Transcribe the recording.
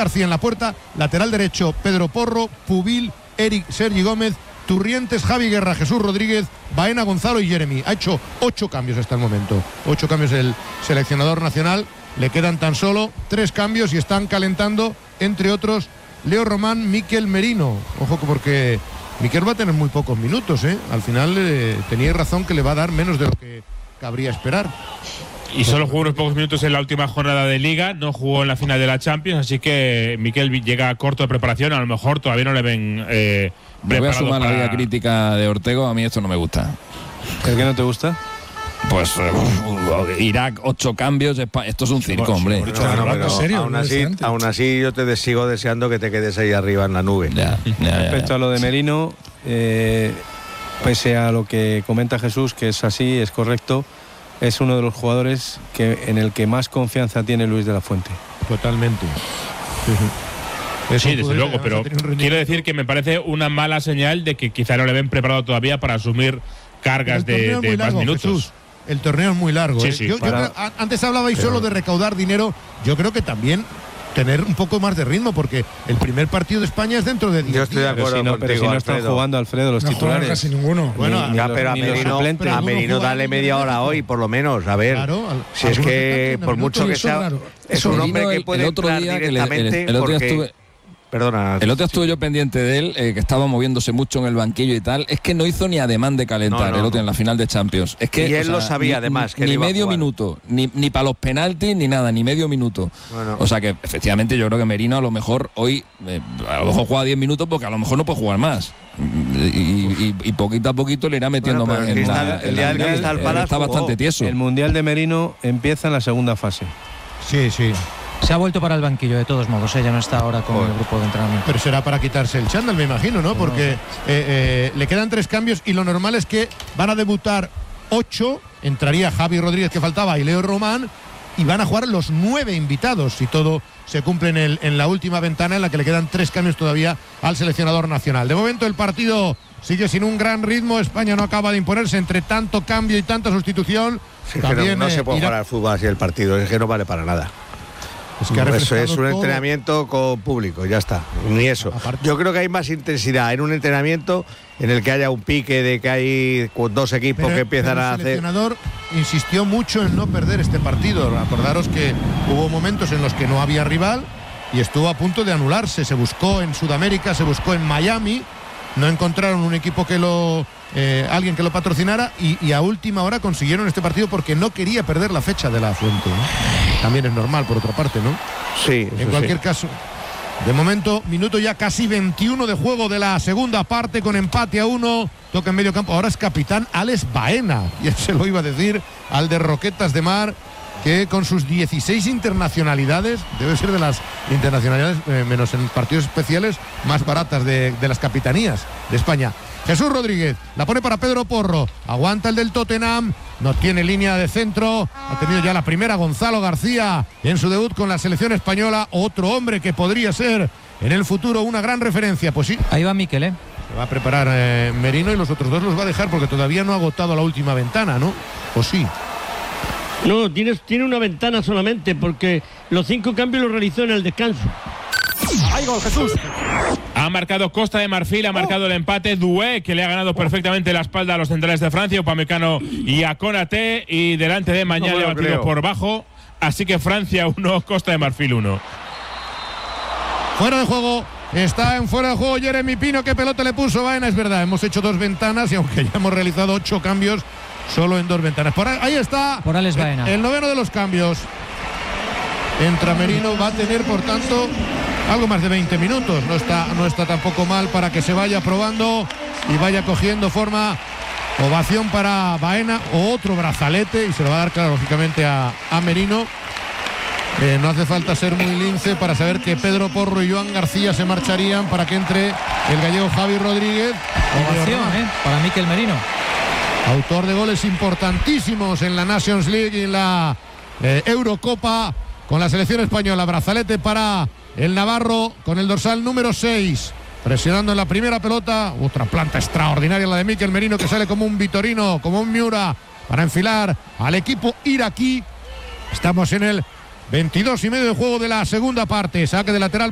García en la puerta, lateral derecho Pedro Porro, Pubil, Eric, Sergi Gómez, Turrientes, Javi Guerra, Jesús Rodríguez, Baena, Gonzalo y Jeremy. Ha hecho 8 cambios hasta el momento. 8 cambios el seleccionador nacional. Le quedan tan solo 3 cambios y están calentando, entre otros, Leo Román, Mikel Merino. Ojo, porque Mikel va a tener muy pocos minutos, ¿eh? Al final teníais razón que le va a dar menos de lo que cabría esperar. Y solo jugó unos pocos minutos en la última jornada de Liga, no jugó en la final de la Champions, así que Mikel llega corto de preparación, a lo mejor todavía no le ven Me voy a sumar la vía crítica de Ortego, a mí esto no me gusta. ¿El que no te gusta? Pues Irak, 8 cambios, esto es un circo, hombre. Aún así yo te sigo deseando que te quedes ahí arriba en la nube. Respecto a lo de Merino, pese a lo que comenta Jesús, que es así, es correcto, es uno de los jugadores en el que más confianza tiene Luis de la Fuente. Totalmente. Sí, desde luego, pero quiero decir que me parece una mala señal de que quizá no le ven preparado todavía para asumir cargas de más minutos. Jesús. El torneo es muy largo. Sí, ¿eh? sí, yo creo, antes hablabais solo de recaudar dinero. Yo creo que también tener un poco más de ritmo, porque el primer partido de España es dentro de 10 días. Yo estoy de acuerdo pero si no están jugando, Alfredo, los titulares. Casi ninguno. Bueno, pero a Merino dale media hora hoy, por lo menos. A ver, claro, si es que por mucho que sea, es un hombre que puede entrar directamente. El otro día estuve. Perdona. El otro día estuve yo pendiente de él, que estaba moviéndose mucho en el banquillo y tal. Es que no hizo ni ademán de calentar el otro en la final de Champions. Es que, y él lo sabía, además. Que ni medio minuto, ni para los penaltis, ni nada, ni medio minuto. Bueno. O sea que, efectivamente, yo creo que Merino a lo mejor hoy, a lo mejor juega 10 minutos porque a lo mejor no puede jugar más. Y poquito a poquito le irá metiendo más. El día del Crystal Palace está bastante tieso. El Mundial de Merino empieza en la segunda fase. Sí, sí. Se ha vuelto para el banquillo, de todos modos, ya no está ahora con el grupo de entrenamiento. Pero será para quitarse el chándal, me imagino, ¿no? Porque le quedan 3 cambios y lo normal es que van a debutar 8, entraría Javi Rodríguez, que faltaba, y Leo Román, y van a jugar los 9 invitados, si todo se cumple en la última ventana, en la que le quedan 3 cambios todavía al seleccionador nacional. De momento el partido sigue sin un gran ritmo, España no acaba de imponerse entre tanto cambio y tanta sustitución. Sí, también, no se puede jugar al fútbol así el partido, es que no vale para nada. Es que eso es un entrenamiento con público, ya está, ni eso. Yo creo que hay más intensidad en un entrenamiento en el que haya un pique de que hay 2 equipos que empiezan a hacer. El seleccionador insistió mucho en no perder este partido. Acordaros que hubo momentos en los que no había rival y estuvo a punto de anularse. Se buscó en Sudamérica, se buscó en Miami, no encontraron un equipo que alguien que lo patrocinara y a última hora consiguieron este partido porque no quería perder la fecha de la Fuente, ¿no? También es normal, por otra parte, ¿no? Sí. En cualquier caso, de momento, minuto ya casi 21 de juego de la segunda parte, con empate a 1, toca en medio campo. Ahora es capitán Alex Baena, y él se lo iba a decir al de Roquetas de Mar, que con sus 16 internacionalidades, debe ser de las internacionalidades, menos en partidos especiales, más baratas de las capitanías de España. Jesús Rodríguez, la pone para Pedro Porro, aguanta el del Tottenham, no tiene línea de centro, ha tenido ya la primera Gonzalo García en su debut con la selección española, otro hombre que podría ser en el futuro una gran referencia. Pues sí. Ahí va Mikel, Se va a preparar Merino y los otros 2 los va a dejar porque todavía no ha agotado la última ventana, ¿no? ¿O sí? No, tiene una ventana solamente porque los 5 cambios los realizó en el descanso. ¡Ahí gol, Jesús! Ha marcado Costa de Marfil, ha marcado el empate Doué, que le ha ganado perfectamente la espalda a los centrales de Francia, Upamecano y a Konaté, y delante de Mañana le ha batido por bajo. Así que Francia 1, Costa de Marfil 1. Fuera de juego. Está en fuera de juego Jeremy Pino. ¿Qué pelota le puso Baena? Es verdad, hemos hecho 2 ventanas y aunque ya hemos realizado 8 cambios, solo en 2 ventanas. Ahí está por Alex Baena. El noveno de los cambios. Entra Merino, va a tener por tanto algo más de 20 minutos. No está tampoco mal para que se vaya probando y vaya cogiendo forma. Ovación para Baena, otro brazalete, y se lo va a dar, claro, lógicamente a Merino. No hace falta ser muy lince para saber que Pedro Porro y Joan García se marcharían para que entre el gallego Javi Rodríguez. Ovación para Mikel Merino, autor de goles importantísimos en la Nations League y en la Eurocopa con la selección española. Brazalete para el navarro con el dorsal número 6, presionando en la primera pelota. Otra planta extraordinaria la de Mikel Merino, que sale como un Vitorino, como un Miura, para enfilar al equipo iraquí. Estamos en el 22 y medio de juego de la segunda parte. Saque de lateral